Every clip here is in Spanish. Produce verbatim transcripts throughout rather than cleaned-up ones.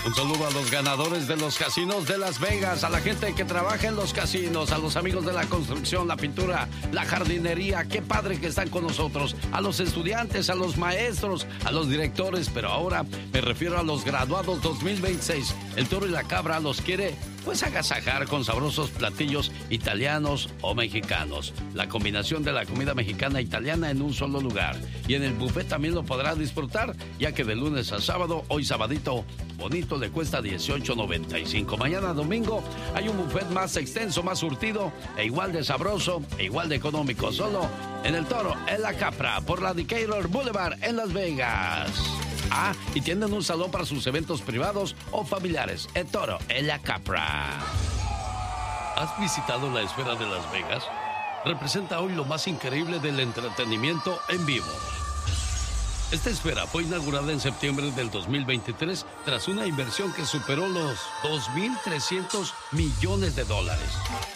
Un saludo a los ganadores de los casinos de Las Vegas, a la gente que trabaja en los casinos, a los amigos de la construcción, la pintura, la jardinería. Qué padre que están con nosotros. A los estudiantes, a los maestros, a los directores, pero ahora me refiero a los graduados dos mil veintiséis. El Toro y la Cabra los quiere pues agasajar con sabrosos platillos italianos o mexicanos. La combinación de la comida mexicana e italiana en un solo lugar. Y en el buffet también lo podrá disfrutar, ya que de lunes a sábado, hoy sabadito bonito, le cuesta dieciocho noventa y cinco. Mañana domingo hay un buffet más extenso, más surtido, e igual de sabroso, e igual de económico. Solo en el Toro, en la Capra, por la Decatur Boulevard en Las Vegas. Ah, y tienen un salón para sus eventos privados o familiares. El Toro, en la Capra. ¿Has visitado la Esfera de Las Vegas? Representa hoy lo más increíble del entretenimiento en vivo. Esta esfera fue inaugurada en septiembre del dos mil veintitrés tras una inversión que superó los dos mil trescientos millones de dólares.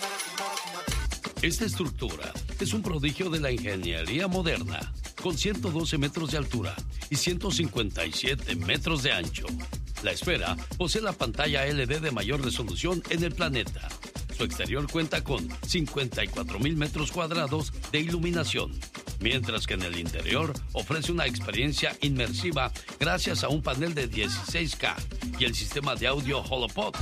Esta estructura es un prodigio de la ingeniería moderna, con ciento doce metros de altura y ciento cincuenta y siete metros de ancho. La esfera posee la pantalla L E D de mayor resolución en el planeta. Su exterior cuenta con cincuenta y cuatro mil metros cuadrados de iluminación, mientras que en el interior ofrece una experiencia inmersiva gracias a un panel de dieciséis K y el sistema de audio HoloPod,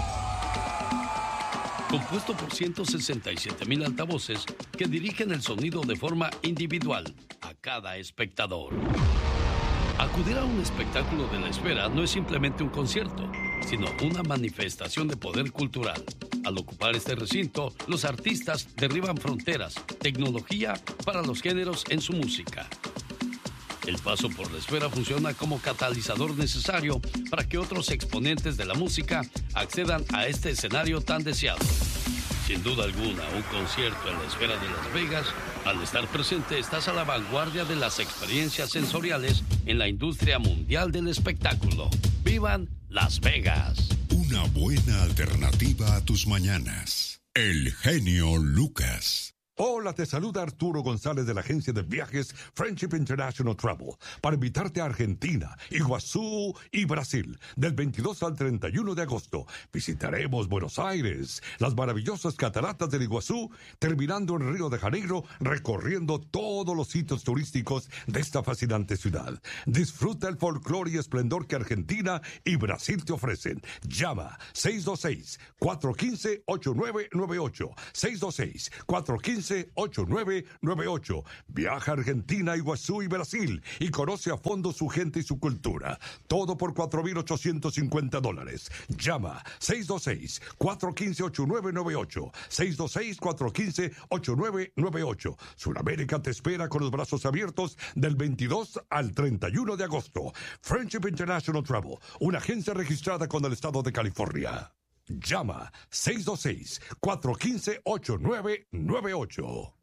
compuesto por ciento sesenta y siete mil altavoces que dirigen el sonido de forma individual a cada espectador. Acudir a un espectáculo de la esfera no es simplemente un concierto, sino una manifestación de poder cultural. Al ocupar este recinto, los artistas derriban fronteras, tecnología para los géneros en su música. El paso por la esfera funciona como catalizador necesario para que otros exponentes de la música accedan a este escenario tan deseado. Sin duda alguna, un concierto en la Esfera de Las Vegas, al estar presente, estás a la vanguardia de las experiencias sensoriales en la industria mundial del espectáculo. ¡Vivan Las Vegas! Una buena alternativa a tus mañanas. El genio Lucas. Hola, te saluda Arturo González de la agencia de viajes Friendship International Travel para invitarte a Argentina, Iguazú y Brasil del veintidós al treinta y uno de agosto. Visitaremos Buenos Aires, las maravillosas cataratas del Iguazú, terminando en Río de Janeiro, recorriendo todos los sitios turísticos de esta fascinante ciudad. Disfruta el folclore y esplendor que Argentina y Brasil te ofrecen. Llama seis dos seis, cuatro uno cinco, ocho nueve nueve ocho, seis dos seis, cuatro uno cinco, ocho nueve nueve ocho. Viaja a Argentina, Iguazú y Brasil y conoce a fondo su gente y su cultura. Todo por cuatro mil ochocientos cincuenta dólares. Llama seis dos seis, cuatro uno cinco, ocho nueve nueve ocho. seis dos seis, cuatro uno cinco, ocho nueve nueve ocho. Sudamérica te espera con los brazos abiertos del veintidós al treinta y uno de agosto. Friendship International Travel, una agencia registrada con el estado de California. Llama seis dos seis, cuatro uno cinco, ocho nueve nueve ocho.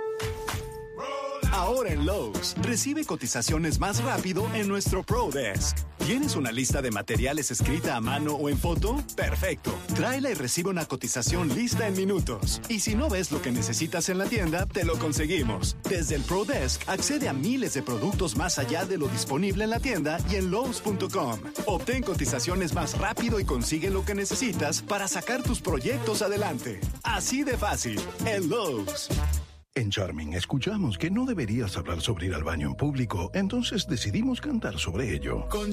Ahora en Lowe's, recibe cotizaciones más rápido en nuestro Pro Desk. ¿Tienes una lista de materiales escrita a mano o en foto? Perfecto. Tráela y recibe una cotización lista en minutos. Y si no ves lo que necesitas en la tienda, te lo conseguimos. Desde el Pro Desk, accede a miles de productos más allá de lo disponible en la tienda y en Lowe's punto com. Obtén cotizaciones más rápido y consigue lo que necesitas para sacar tus proyectos adelante. Así de fácil, en Lowe's. En Charming escuchamos que no deberías hablar sobre ir al baño en público, entonces decidimos cantar sobre ello. Con